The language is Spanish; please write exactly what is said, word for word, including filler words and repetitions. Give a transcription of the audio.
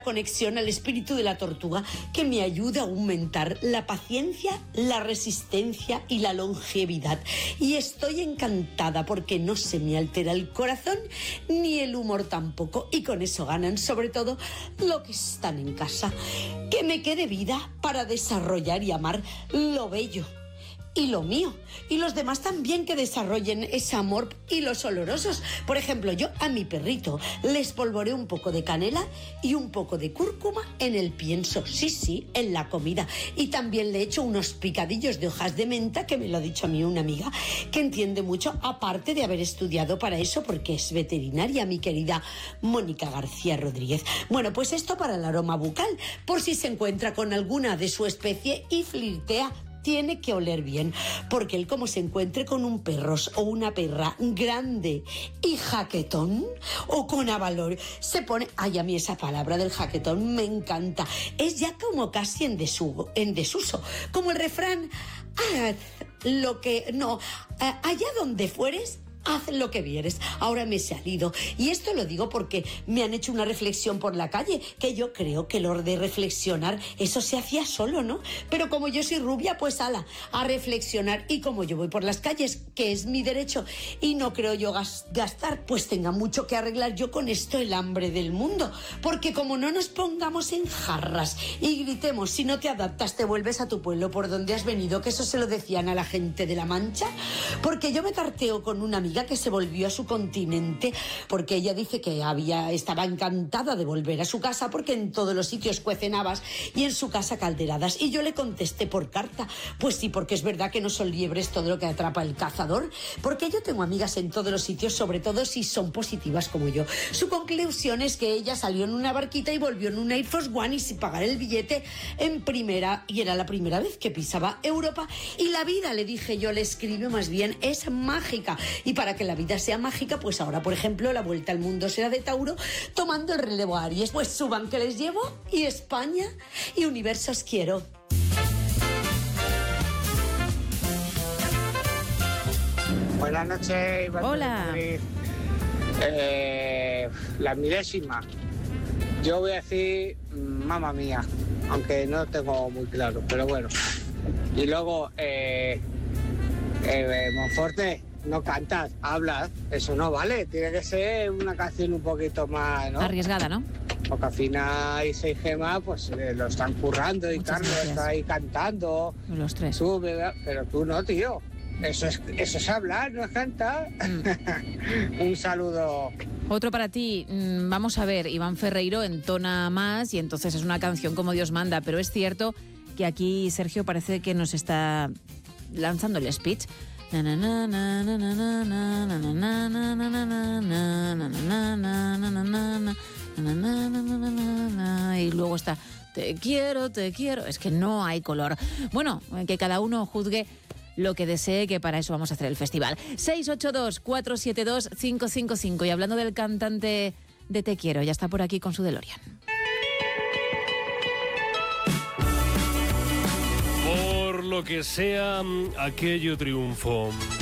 conexión al espíritu de la tortuga que me ayuda a aumentar la paciencia, la resistencia y la longevidad. Y estoy encantada porque no se me altera el corazón ni el humor tampoco. Y con eso ganan sobre todo lo que están en casa. Que me quede vida para desarrollar y amar lo bello y lo mío, y los demás también que desarrollen ese amor y los olorosos. Por ejemplo, yo a mi perrito le espolvoreo un poco de canela y un poco de cúrcuma en el pienso, sí, sí, en la comida. Y también le echo unos picadillos de hojas de menta, que me lo ha dicho a mí una amiga que entiende mucho, aparte de haber estudiado para eso, porque es veterinaria, mi querida Mónica García Rodríguez. Bueno, pues esto para el aroma bucal, por si se encuentra con alguna de su especie y flirtea. Tiene que oler bien, porque él, como se encuentre con un perro o una perra grande y jaquetón, o con avalor, se pone... Ay, a mí esa palabra del jaquetón me encanta. Es ya como casi en, desuso, en desuso, como el refrán, haz lo que... No, allá donde fueres, haz lo que vieres. Ahora me he salido. Y esto lo digo porque me han hecho una reflexión por la calle, que yo creo que lo de reflexionar, eso se hacía solo, ¿no? Pero como yo soy rubia, pues ala, a reflexionar. Y como yo voy por las calles, que es mi derecho, y no creo yo gastar, pues tenga mucho que arreglar yo con esto el hambre del mundo. Porque como no nos pongamos en jarras y gritemos, si no te adaptas, te vuelves a tu pueblo por donde has venido, que eso se lo decían a la gente de La Mancha, porque yo me carteo con una amiga que se volvió a su continente, porque ella dice que había, estaba encantada de volver a su casa porque en todos los sitios cuecen habas y en su casa calderadas. Y yo le contesté por carta, pues sí, porque es verdad que no son liebres todo lo que atrapa el cazador, porque yo tengo amigas en todos los sitios, sobre todo si son positivas como yo. Su conclusión es que ella salió en una barquita y volvió en un Air Force One y sin pagar el billete en primera, y era la primera vez que pisaba Europa. Y la vida, le dije yo, le escribe más bien, es mágica. Y para que la vida sea mágica, pues ahora, por ejemplo, la vuelta al mundo será de Tauro, tomando el relevo a Aries. Pues suban que les llevo, y España y universos quiero. Buenas noches. Hola. Eh, la milésima. Yo voy a decir mamá mía, aunque no tengo muy claro, pero bueno. Y luego, eh, eh, Monforte, no cantas, hablas, eso no vale, tiene que ser una canción un poquito más, ¿no? Arriesgada, ¿no? Porque al final Isa y Gemma pues eh, lo están currando y Muchas Carlos gracias. está ahí cantando. Los tres. Tú, ¿verdad? Pero tú no, tío. Eso es, eso es hablar, no es cantar. Mm. Un saludo. Otro para ti. Vamos a ver, Iván Ferreiro entona más y entonces es una canción como Dios manda, pero es cierto que aquí Sergio parece que nos está lanzando el speech. Y luego está te quiero, te quiero. Es que no hay color. Bueno, que cada uno juzgue lo que desee, que para eso vamos a hacer el festival. seis ocho dos, cuatro siete dos, cinco cinco cinco. Y hablando del cantante de Te Quiero, ya está por aquí con su DeLorean. Por lo que sea, aquello triunfó.